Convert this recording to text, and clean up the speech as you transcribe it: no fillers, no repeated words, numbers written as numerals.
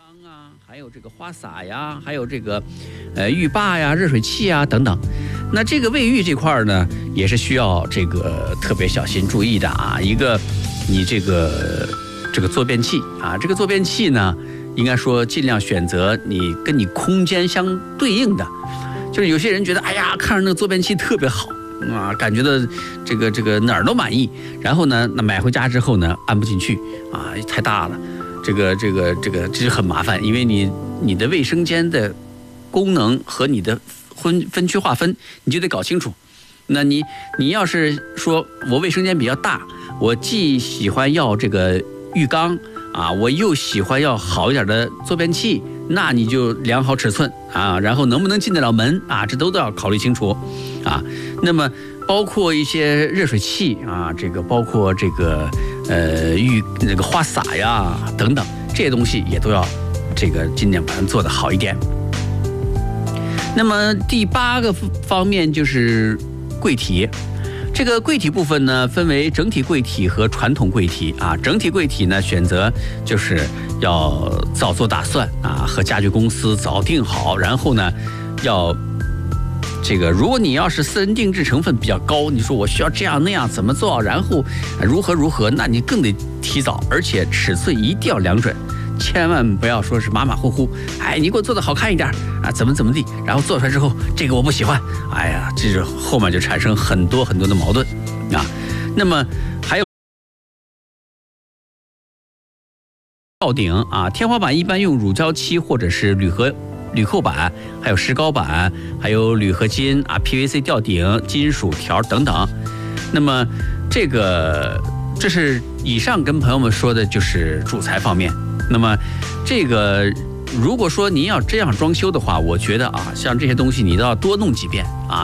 还有这个花洒呀，还有这个浴霸呀、热水器啊等等。那这个卫浴这块呢，也是需要这个特别小心注意的啊。一个，你这个坐便器啊，这个坐便器呢，应该说尽量选择跟你空间相对应的。就是有些人觉得，哎呀，看着那个坐便器特别好啊，感觉到这个哪儿都满意，然后呢，那买回家之后呢，安不进去啊，太大了。这就很麻烦，因为你的卫生间的功能和你的分区划分，你就得搞清楚。那你要是说我卫生间比较大，我既喜欢要这个浴缸啊，我又喜欢要好一点的坐便器，那你就量好尺寸啊，然后能不能进得了门啊，这都要考虑清楚啊。那么包括一些热水器啊，这个包括这个那个花洒呀等等，这些东西也都要这个尽量把它做得好一点。那么第8个方面就是柜体。这个柜体部分呢，分为整体柜体和传统柜体啊。整体柜体呢，选择就是要早做打算啊，和家具公司早定好，然后呢，要这个，如果你要是私人定制成分比较高，你说我需要这样那样怎么做，然后如何，那你更得提早，而且尺寸一定要量准，千万不要说是马马虎虎，哎，你给我做的好看一点啊，怎么地，然后做出来之后，这个我不喜欢，哎呀，这是后面就产生很多的矛盾啊。那么还有吊顶啊，天花板一般用乳胶漆或者是铝扣板，还有石膏板，还有铝合金啊 ，PVC 吊顶、金属条等等。那么这是以上跟朋友们说的就是主材方面。那么这个如果说您要这样装修的话，我觉得啊，像这些东西你都要多弄几遍啊。